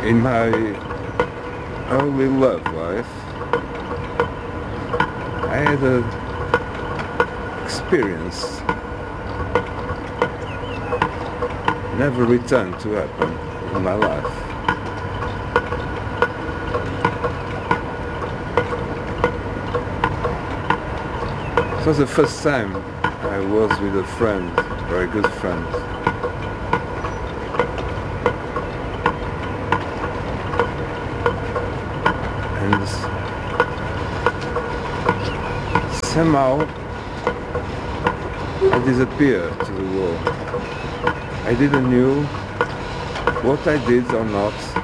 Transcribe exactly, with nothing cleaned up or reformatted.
In my early love life, I had an experience never returned to happen in my life. It was the first time I was with a friend, very good friend. And somehow I disappeared to the world. I didn't know what I did or not.